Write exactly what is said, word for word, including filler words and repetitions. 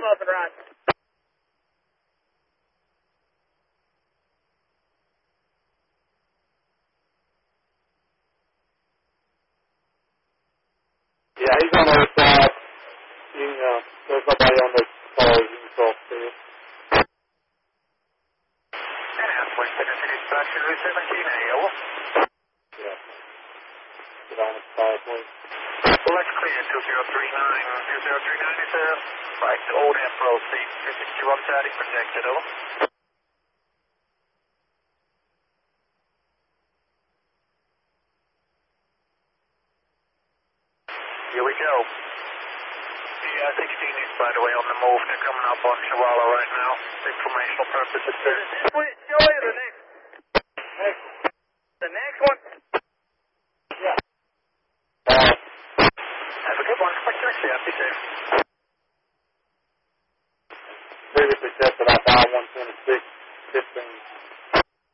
up and right. Yeah, he's on the other side. You can, uh, there's nobody on the cars you can talk to. And Western City Dispatch, Route seventeen A, over. Yeah. Get on the side, please. Well, that's clear, two zero three nine. two zero three nine is a right, old April seat, two sixty-one thirty protected, over. Here we go. The uh, sixteen is, by the way, on the move. They're coming up on Chihuahua right now. For informational purposes, sir. Wait, Joey, the next. Next. The next one. Yeah. Uh, Have a good one. Quick taxi, I'll be safe. previously tested off I one twenty-six